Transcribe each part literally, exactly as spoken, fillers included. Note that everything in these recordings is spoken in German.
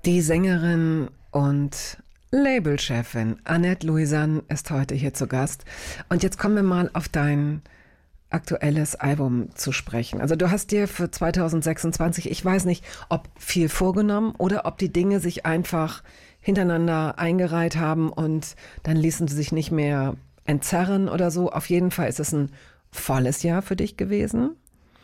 Die Sängerin und Labelchefin Annette Louisanne ist heute hier zu Gast. Und jetzt kommen wir mal auf dein aktuelles Album zu sprechen. Also du hast dir für zwanzig sechsundzwanzig, ich weiß nicht, ob viel vorgenommen oder ob die Dinge sich einfach hintereinander eingereiht haben und dann ließen sie sich nicht mehr entzerren oder so. Auf jeden Fall ist es ein volles Jahr für dich gewesen.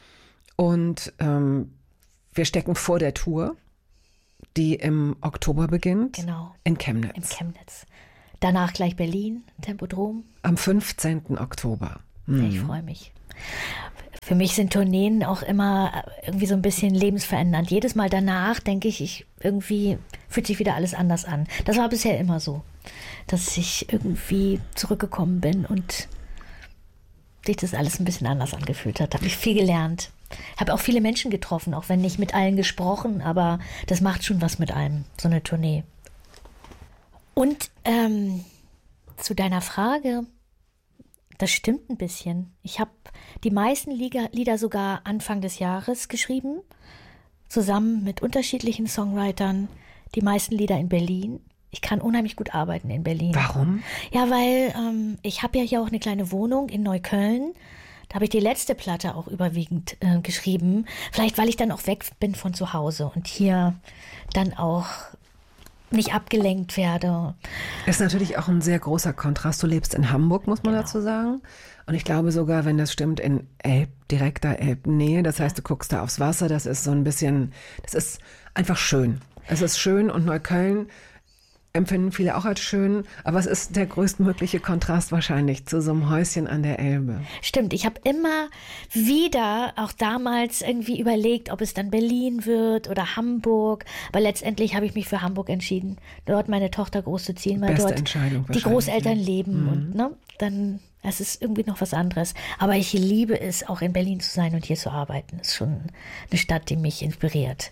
Und ähm, wir stecken vor der Tour, die im Oktober beginnt. Genau. In Chemnitz. In Chemnitz. Danach gleich Berlin, Tempodrom. Am fünfzehnten Oktober. Hm. Ich freue mich. Für mich sind Tourneen auch immer irgendwie so ein bisschen lebensverändernd. Jedes Mal danach denke ich, ich irgendwie fühlt sich wieder alles anders an. Das war bisher immer so, dass ich irgendwie zurückgekommen bin und sich das alles ein bisschen anders angefühlt hat. Da habe ich viel gelernt. Habe auch viele Menschen getroffen, auch wenn nicht mit allen gesprochen, aber das macht schon was mit einem, so eine Tournee. Und ähm, zu deiner Frage, das stimmt ein bisschen. Ich habe die meisten Lieder, Lieder sogar Anfang des Jahres geschrieben, zusammen mit unterschiedlichen Songwritern, die meisten Lieder in Berlin. Ich kann unheimlich gut arbeiten in Berlin. Warum? Ja, weil ähm, ich habe ja hier auch eine kleine Wohnung in Neukölln. Da habe ich die letzte Platte auch überwiegend äh, geschrieben. Vielleicht, weil ich dann auch weg bin von zu Hause und hier dann auch nicht abgelenkt werde. Ist natürlich auch ein sehr großer Kontrast. Du lebst in Hamburg, muss man Genau. dazu sagen. Und ich glaube sogar, wenn das stimmt, in Elb, direkter Elbnähe. Das heißt, du guckst da aufs Wasser. Das ist so ein bisschen, das ist einfach schön. Es ist schön und Neukölln empfinden viele auch als schön, aber es ist der größtmögliche Kontrast wahrscheinlich zu so einem Häuschen an der Elbe. Stimmt, ich habe immer wieder, auch damals irgendwie überlegt, ob es dann Berlin wird oder Hamburg, aber letztendlich habe ich mich für Hamburg entschieden, dort meine Tochter großzuziehen, weil Beste dort Entscheidung die Großeltern leben Mhm. und ne, dann, es ist irgendwie noch was anderes. Aber ich liebe es, auch in Berlin zu sein und hier zu arbeiten. Es ist schon eine Stadt, die mich inspiriert.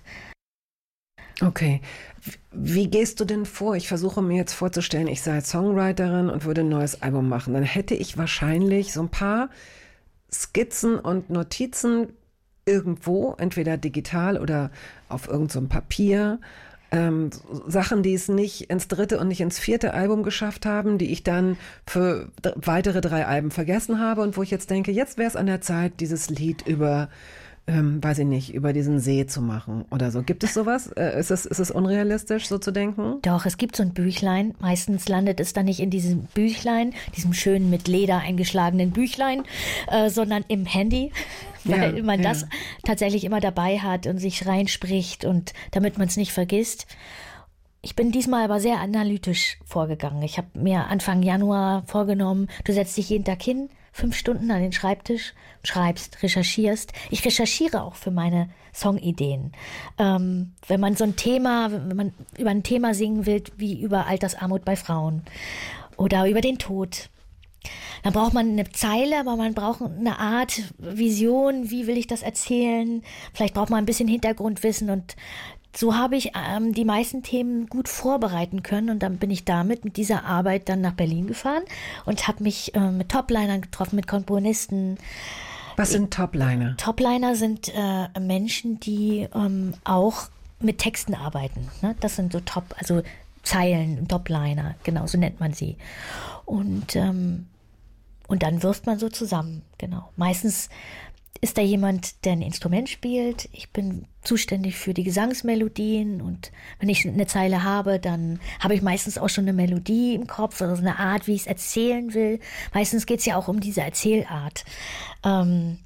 Okay. Wie gehst du denn vor? Ich versuche mir jetzt vorzustellen, ich sei Songwriterin und würde ein neues Album machen. Dann hätte ich wahrscheinlich so ein paar Skizzen und Notizen irgendwo, entweder digital oder auf irgendeinem so Papier. Ähm, Sachen, die es nicht ins dritte und nicht ins vierte Album geschafft haben, die ich dann für d- weitere drei Alben vergessen habe und wo ich jetzt denke, jetzt wäre es an der Zeit, dieses Lied über Ähm, weiß ich nicht, über diesen See zu machen oder so. Gibt es sowas? Äh, ist es, ist es unrealistisch, so zu denken? Doch, es gibt so ein Büchlein. Meistens landet es dann nicht in diesem Büchlein, diesem schönen mit Leder eingeschlagenen Büchlein, äh, sondern im Handy, weil Ja, man ja. das tatsächlich immer dabei hat und sich reinspricht und damit man es nicht vergisst. Ich bin diesmal aber sehr analytisch vorgegangen. Ich habe mir Anfang Januar vorgenommen, du setzt dich jeden Tag hin, fünf Stunden an den Schreibtisch, schreibst, recherchierst. Ich recherchiere auch für meine Songideen. Ähm, wenn man so ein Thema, wenn man über ein Thema singen will, wie über Altersarmut bei Frauen oder über den Tod, dann braucht man eine Zeile, aber man braucht eine Art Vision, wie will ich das erzählen? Vielleicht braucht man ein bisschen Hintergrundwissen und so habe ich ähm, die meisten Themen gut vorbereiten können und dann bin ich damit, mit dieser Arbeit dann nach Berlin gefahren und habe mich äh, mit Toplinern getroffen, mit Komponisten. Was sind Topliner? Topliner sind äh, Menschen, die ähm, auch mit Texten arbeiten. Ne? Das sind so Top, also Zeilen, Topliner, genau, so nennt man sie. Und, ähm, und dann wirft man so zusammen, genau. Meistens ist da jemand, der ein Instrument spielt. Ich bin zuständig für die Gesangsmelodien und wenn ich eine Zeile habe, dann habe ich meistens auch schon eine Melodie im Kopf, also eine Art, wie ich es erzählen will. Meistens geht es ja auch um diese Erzählart. Ähm,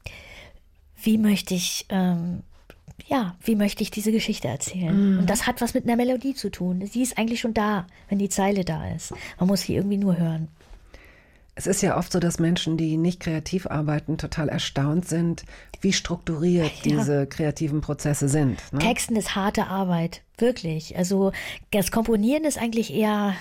wie möchte ich, ähm, ja, wie möchte ich diese Geschichte erzählen? Mm. Und das hat was mit einer Melodie zu tun. Sie ist eigentlich schon da, wenn die Zeile da ist. Man muss sie irgendwie nur hören. Es ist ja oft so, dass Menschen, die nicht kreativ arbeiten, total erstaunt sind, wie strukturiert Ja. diese kreativen Prozesse sind. Ne? Texten ist harte Arbeit, wirklich. Also das Komponieren ist eigentlich eher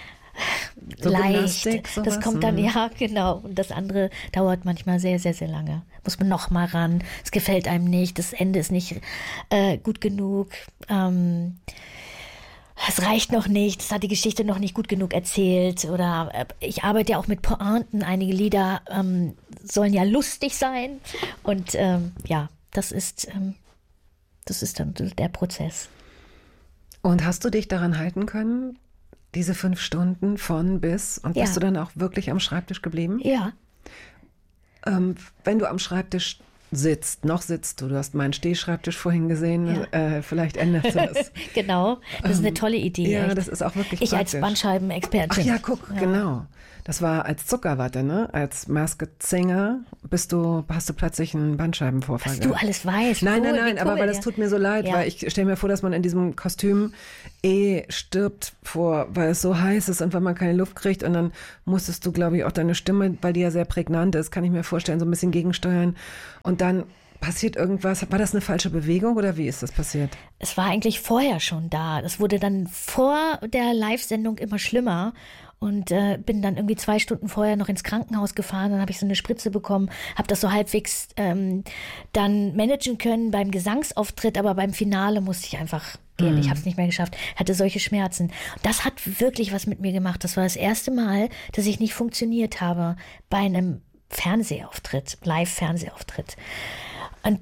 So leicht. Gymnastik, sowas, Das kommt dann, mhm. ja, genau. Und das andere dauert manchmal sehr, sehr, sehr lange. Muss man noch mal ran. Es gefällt einem nicht. Das Ende ist nicht äh, gut genug. Ähm, es reicht noch nicht, es hat die Geschichte noch nicht gut genug erzählt oder äh, ich arbeite ja auch mit Pointen, einige Lieder ähm, sollen ja lustig sein und ähm, ja, das ist, ähm, das ist dann der Prozess. Und hast du dich daran halten können, diese fünf Stunden von bis? Und Ja. bist du dann auch wirklich am Schreibtisch geblieben? Ja. Ähm, wenn du am Schreibtisch sitzt, noch sitzt du, du hast meinen Stehschreibtisch vorhin gesehen, Ja. äh, vielleicht ändert du das. Genau, das ist eine tolle Idee. Ja, echt. das ist auch wirklich Ich als praktisch. Bandscheibenexpertin. Ach ja, guck, genau. Das war als Zuckerwatte, ne? Als Masked Singer bist du, hast du plötzlich einen Bandscheibenvorfall Was du gehabt. alles weißt. Nein, cool, nein, nein, wie aber cool, weil das ja. tut mir so leid, Ja. weil ich stelle mir vor, dass man in diesem Kostüm eh stirbt vor, weil es so heiß ist und weil man keine Luft kriegt und dann musstest du, glaube ich, auch deine Stimme, weil die ja sehr prägnant ist, kann ich mir vorstellen, so ein bisschen gegensteuern und dann passiert irgendwas. War das eine falsche Bewegung oder wie ist das passiert? Es war eigentlich vorher schon da. Das wurde dann vor der Live-Sendung immer schlimmer. Und äh, bin dann irgendwie zwei Stunden vorher noch ins Krankenhaus gefahren. Dann habe ich so eine Spritze bekommen, habe das so halbwegs ähm, dann managen können beim Gesangsauftritt. Aber beim Finale musste ich einfach gehen. Ich habe es nicht mehr geschafft. Hatte solche Schmerzen. Und das hat wirklich was mit mir gemacht. Das war das erste Mal, dass ich nicht funktioniert habe bei einem Fernsehauftritt, Live-Fernsehauftritt. Und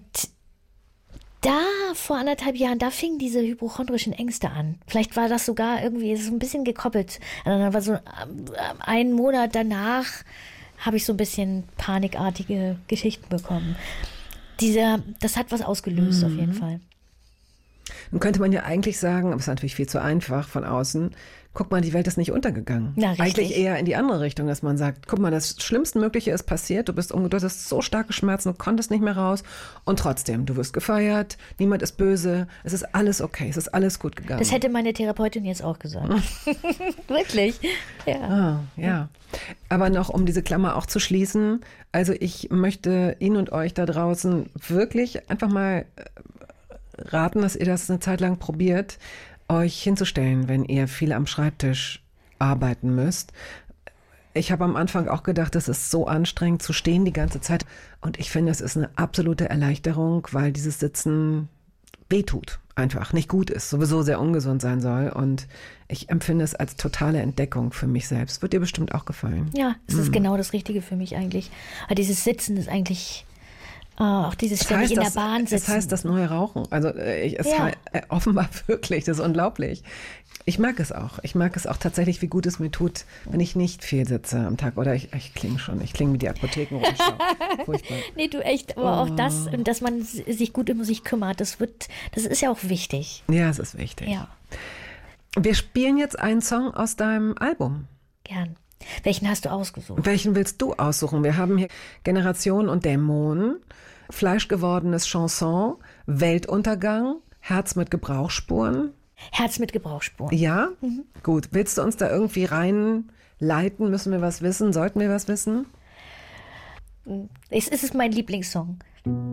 da, vor anderthalb Jahren, da fingen diese hypochondrischen Ängste an. Vielleicht war das sogar irgendwie so ein bisschen gekoppelt. Und dann war so ähm, einen Monat danach habe ich so ein bisschen panikartige Geschichten bekommen. Dieser, das hat was ausgelöst, auf jeden Fall. Nun könnte man ja eigentlich sagen, aber es ist natürlich viel zu einfach von außen, guck mal, die Welt ist nicht untergegangen. Na, richtig. Eigentlich eher in die andere Richtung, dass man sagt, guck mal, das Schlimmstmögliche ist passiert, du bist unge- du hattest so starke Schmerzen, du konntest nicht mehr raus und trotzdem, du wirst gefeiert, niemand ist böse, es ist alles okay, es ist alles gut gegangen. Das hätte meine Therapeutin jetzt auch gesagt. Wirklich? Ja. Ah, ja. Aber noch, um diese Klammer auch zu schließen, also ich möchte Ihnen und euch da draußen wirklich einfach mal raten, dass ihr das eine Zeit lang probiert, euch hinzustellen, wenn ihr viel am Schreibtisch arbeiten müsst. Ich habe am Anfang auch gedacht, das ist so anstrengend zu stehen die ganze Zeit. Und ich finde, es ist eine absolute Erleichterung, weil dieses Sitzen wehtut, einfach nicht gut ist, sowieso sehr ungesund sein soll. Und ich empfinde es als totale Entdeckung für mich selbst. Wird dir bestimmt auch gefallen. Ja, es ist genau das Richtige für mich eigentlich. Aber dieses Sitzen ist eigentlich äh, auch dieses ständig in der das, Bahn sitzen. Es heißt das neue Rauchen. Also äh, ich, es Ja. hei- äh, offenbar wirklich, das ist unglaublich. Ich mag es auch. Ich mag es auch tatsächlich, wie gut es mir tut, wenn ich nicht viel sitze am Tag. Oder ich, ich klinge schon, ich klinge wie die Apothekenrundschau. Furchtbar. Nee, du echt, aber auch das, und dass man s- sich gut um sich kümmert, das wird, das ist ja auch wichtig. Ja, es ist wichtig. Ja, Wir spielen jetzt einen Song aus deinem Album. gern. Welchen hast du ausgesucht? Welchen willst du aussuchen? Wir haben hier Generation und Dämonen, Fleischgewordenes Chanson, Weltuntergang, Herz mit Gebrauchsspuren. Herz mit Gebrauchsspuren. Ja? Gut. Willst du uns da irgendwie reinleiten? Müssen wir was wissen? Sollten wir was wissen? Es ist mein Lieblingssong.